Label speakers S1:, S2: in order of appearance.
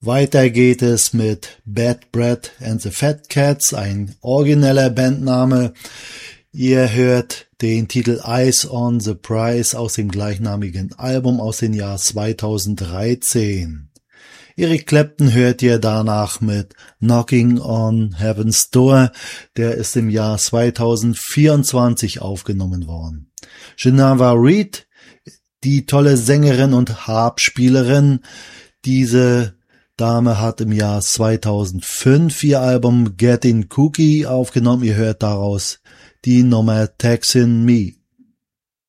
S1: Weiter geht es mit Bad Bread and the Fat Cats, ein origineller Bandname. Ihr hört den Titel Eyes on the Prize aus dem gleichnamigen Album aus dem Jahr 2013. Eric Clapton hört ihr danach mit Knocking on Heaven's Door, der ist im Jahr 2024 aufgenommen worden. Geneva Reed, die tolle Sängerin und Harpspielerin, diese Dame hat im Jahr 2005 ihr Album Getting Cookie aufgenommen, ihr hört daraus die Nummer Texin' Me.